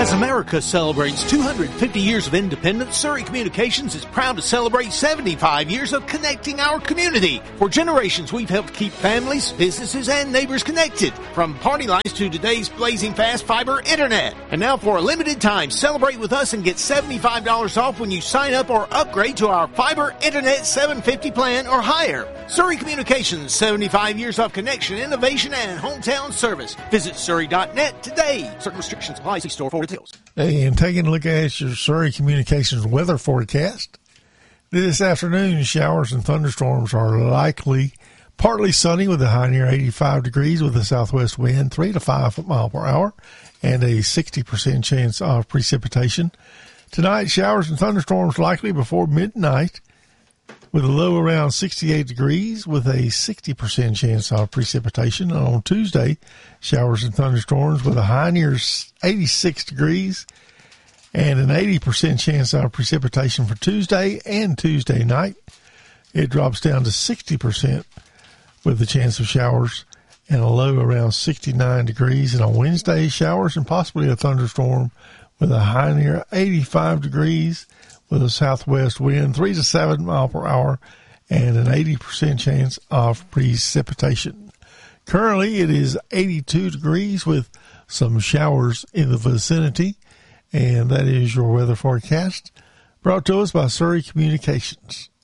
As America celebrates 250 years of independence, Surrey Communications is proud to celebrate 75 years of connecting our community. For generations, we've helped keep families, businesses, and neighbors connected. From party lines to today's blazing fast fiber internet. And now for a limited time, celebrate with us and get $75 off when you sign up or upgrade to our fiber internet 750 plan or higher. Surrey Communications, 75 years of connection, innovation, and hometown service. Visit surrey.net today. Certain restrictions apply. See store for details. Hey, and taking a look at your Surrey Communications weather forecast. This afternoon, showers and thunderstorms are likely. Partly sunny with a high near 85 degrees with a southwest wind 3 to 5 mile per hour and a 60% chance of precipitation. Tonight, showers and thunderstorms likely before midnight with a low around 68 degrees with a 60% chance of precipitation. On Tuesday, showers and thunderstorms with a high near 86 degrees and an 80% chance of precipitation for Tuesday and Tuesday night. It drops down to 60% with the chance of showers and a low around 69 degrees. And on Wednesday, showers and possibly a thunderstorm with a high near 85 degrees with a southwest wind 3 to 7 mile per hour and an 80% chance of precipitation. Currently, it is 82 degrees with some showers in the vicinity. And that is your weather forecast brought to us by Surrey Communications.